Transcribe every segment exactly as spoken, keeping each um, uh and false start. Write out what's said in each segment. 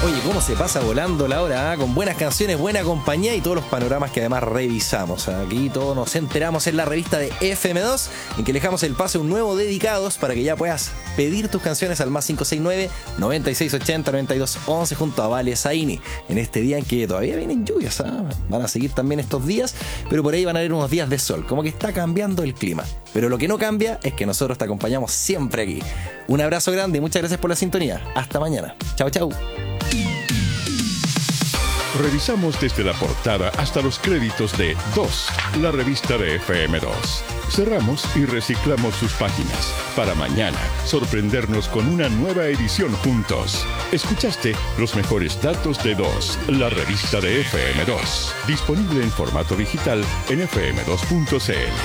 Oye, cómo se pasa volando la hora, ¿eh? Con buenas canciones, buena compañía y todos los panoramas que además revisamos. Aquí todos nos enteramos en la revista de F M dos, en que le dejamos el pase a un nuevo Dedicados para que ya puedas pedir tus canciones al más cinco seis nueve, noventa y seis ochenta, noventa y dos once junto a Vale Zaini. En este día en que todavía vienen lluvias, ¿eh? Van a seguir también estos días, pero por ahí van a haber unos días de sol, como que está cambiando el clima. Pero lo que no cambia es que nosotros te acompañamos siempre aquí. Un abrazo grande y muchas gracias por la sintonía. Hasta mañana. Chau, chau. Revisamos desde la portada hasta los créditos de Dos, la revista de F M dos. Cerramos y reciclamos sus páginas para mañana sorprendernos con una nueva edición juntos. Escuchaste los mejores datos de Dos, la revista de F M dos. Disponible en formato digital en efe eme dos punto ce ele.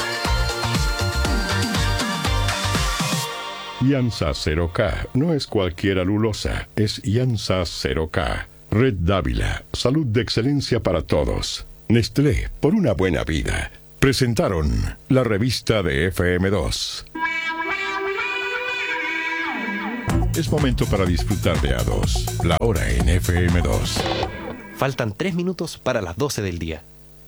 Iansa cero K no es cualquier alulosa, es Iansa cero K. Red Dávila, salud de excelencia para todos. Nestlé, por una buena vida. Presentaron la revista de F M dos. Es momento para disfrutar de A dos, la hora en F M dos. Faltan tres minutos para las doce del día.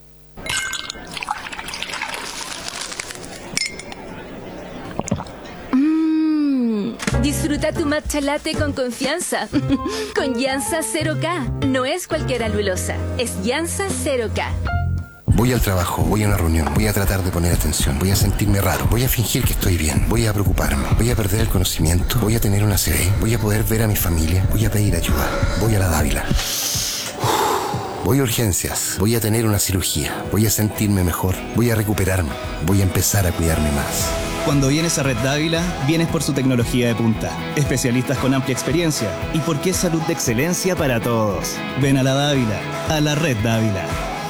Disfruta tu matcha latte con confianza. Con Iansa cero K. No es cualquier alulosa, es Iansa cero K. Voy al trabajo, voy a una reunión, voy a tratar de poner atención, voy a sentirme raro, voy a fingir que estoy bien, voy a preocuparme, voy a perder el conocimiento, voy a tener una C D, voy a poder ver a mi familia, voy a pedir ayuda, voy a la Dávila. Voy a urgencias, voy a tener una cirugía, voy a sentirme mejor, voy a recuperarme, voy a empezar a cuidarme más. Cuando vienes a Red Dávila, vienes por su tecnología de punta, especialistas con amplia experiencia y porque es salud de excelencia para todos. Ven a la Dávila, a la Red Dávila.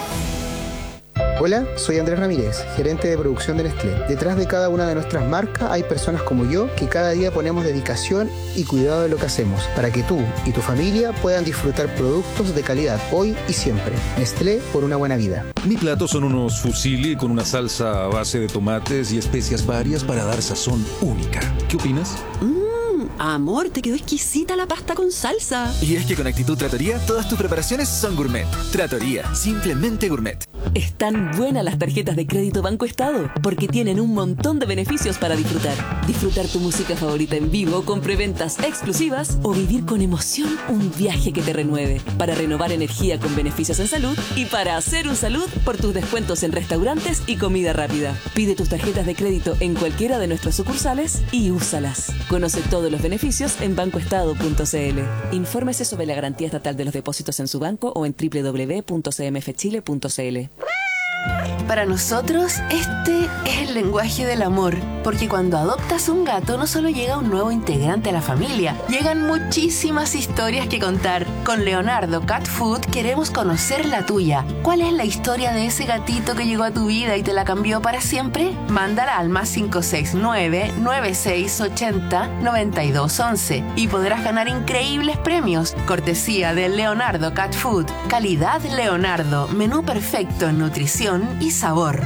Hola, soy Andrés Ramírez, gerente de producción de Nestlé. Detrás de cada una de nuestras marcas hay personas como yo que cada día ponemos dedicación y cuidado de lo que hacemos para que tú y tu familia puedan disfrutar productos de calidad hoy y siempre. Nestlé, por una buena vida. Mi plato son unos fusilli con una salsa a base de tomates y especias varias para dar sazón única. ¿Qué opinas? Mmm, amor, te quedó exquisita la pasta con salsa. Y es que con Actitud Trattoria todas tus preparaciones son gourmet. Trattoria, simplemente gourmet. Están buenas las tarjetas de crédito Banco Estado porque tienen un montón de beneficios para disfrutar. Disfrutar tu música favorita en vivo con preventas exclusivas o vivir con emoción un viaje que te renueve. Para renovar energía con beneficios en salud y para hacer un salud por tus descuentos en restaurantes y comida rápida. Pide tus tarjetas de crédito en cualquiera de nuestras sucursales y úsalas. Conoce todos los beneficios en banco estado punto ce ele. Infórmese sobre la garantía estatal de los depósitos en su banco o en doble u doble u doble u punto c m f chile punto c ele. Para nosotros, este es el lenguaje del amor, porque cuando adoptas un gato no solo llega un nuevo integrante a la familia, llegan muchísimas historias que contar. Con Leonardo Cat Food queremos conocer la tuya. ¿Cuál es la historia de ese gatito que llegó a tu vida y te la cambió para siempre? Mándala al más cinco seis nueve, nueve seis ochenta, noventa y dos once y podrás ganar increíbles premios. Cortesía de Leonardo Cat Food. Calidad Leonardo. Menú perfecto en nutrición y sabor.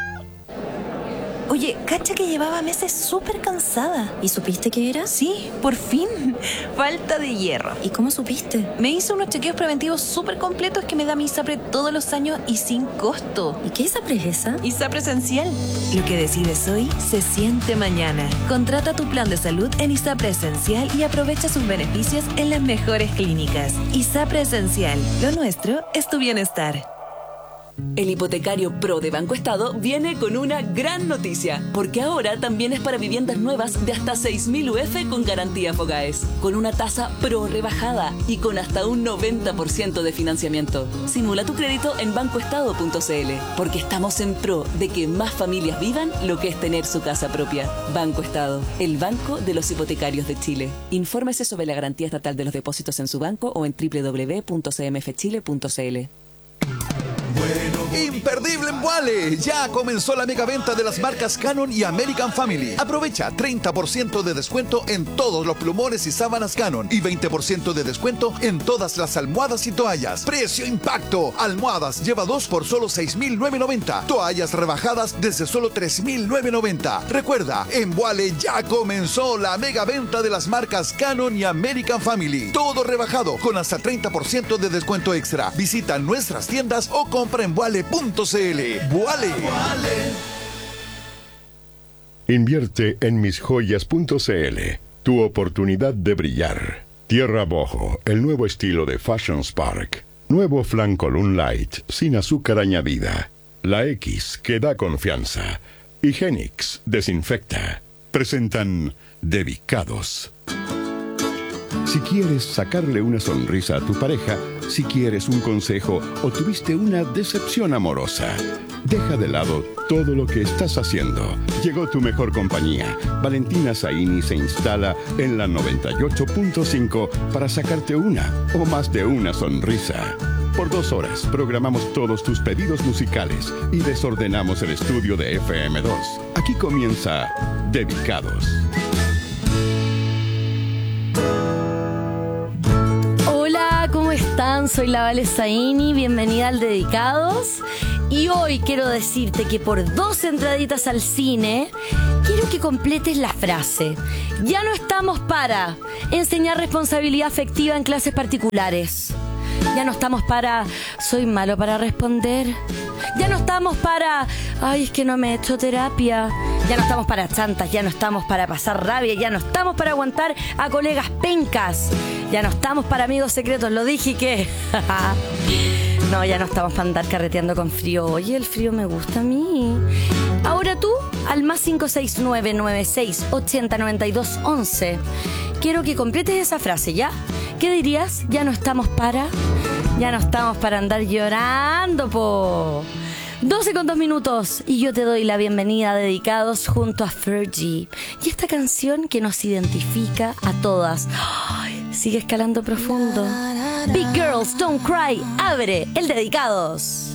Oye, cacha que llevaba meses súper cansada. ¿Y supiste qué era? Sí, por fin. Falta de hierro. ¿Y cómo supiste? Me hice unos chequeos preventivos súper completos que me da mi ISAPRE todos los años y sin costo. ¿Y qué ISAPRE es esa? ISAPRE Esencial. Lo que decides hoy se siente mañana. Contrata tu plan de salud en ISAPRE Esencial y aprovecha sus beneficios en las mejores clínicas. ISAPRE Esencial. Lo nuestro es tu bienestar. El hipotecario Pro de Banco Estado viene con una gran noticia, porque ahora también es para viviendas nuevas de hasta seis mil U F con garantía Fogaes, con una tasa Pro rebajada y con hasta un noventa por ciento de financiamiento. Simula tu crédito en banco estado punto ce ele, porque estamos en pro de que más familias vivan lo que es tener su casa propia. Banco Estado, el banco de los hipotecarios de Chile. Infórmese sobre la garantía estatal de los depósitos en su banco o en doble u doble u doble u punto c m f chile punto c ele. Bueno Imperdible en Wale. Ya comenzó la mega venta de las marcas Canon y American Family. Aprovecha treinta por ciento de descuento en todos los plumones y sábanas Canon y veinte por ciento de descuento en todas las almohadas y toallas. Precio impacto. Almohadas lleva dos por solo seis mil novecientos noventa. Toallas rebajadas desde solo tres mil novecientos noventa. Recuerda, en Wale ya comenzó la mega venta de las marcas Canon y American Family. Todo rebajado con hasta treinta por ciento de descuento extra. Visita nuestras tiendas o compra en wale punto c l. Wale. Invierte en mis joyas punto c l. Tu oportunidad de brillar. Tierra Bojo, el nuevo estilo de Fashion Spark. Nuevo Flan Column Light, sin azúcar añadida. La X, que da confianza. Y Genix, desinfecta. Presentan Dedicados. Si quieres sacarle una sonrisa a tu pareja, si quieres un consejo o tuviste una decepción amorosa, deja de lado todo lo que estás haciendo. Llegó tu mejor compañía. Valentina Zaini se instala en la noventa y ocho punto cinco para sacarte una o más de una sonrisa. Por dos horas programamos todos tus pedidos musicales y desordenamos el estudio de F M dos. Aquí comienza Dedicados. ¿Cómo están? Soy la Vale Zaini, bienvenida al Dedicados. Y hoy quiero decirte que por dos entraditas al cine, quiero que completes la frase. Ya no estamos para enseñar responsabilidad afectiva en clases particulares. Ya no estamos para soy malo para responder. Ya no estamos para ay, es que no me he hecho terapia. Ya no estamos para chantas, ya no estamos para pasar rabia, ya no estamos para aguantar a colegas pencas. Ya no estamos para amigos secretos, lo dije que... No, ya no estamos para andar carreteando con frío. Oye, el frío me gusta a mí. Ahora tú, al más cinco seis nueve nueve seis ochenta noventa y dos once. Quiero que completes esa frase, ¿ya? ¿Qué dirías? Ya no estamos para... Ya no estamos para andar llorando, po... doce con dos minutos y yo te doy la bienvenida a Dedicados junto a Fergie. Y esta canción que nos identifica a todas. Ay, sigue escalando profundo. Big Girls Don't Cry abre el Dedicados.